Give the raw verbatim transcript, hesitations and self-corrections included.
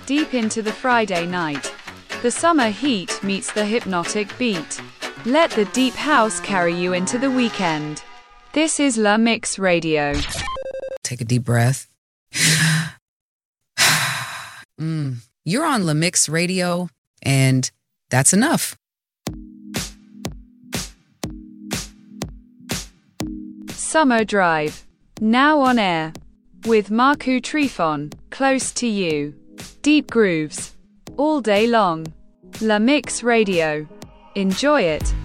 deep into the Friday night. The summer heat meets the hypnotic beat. Let the deep house carry you into the weekend. This is La Mix Radio. Take a deep breath. mm. You're on La Mix Radio, and that's enough. Summer Drive. Now on air. With Marku Trifon, close to you. Deep grooves. All day long. La Mix Radio. Enjoy it.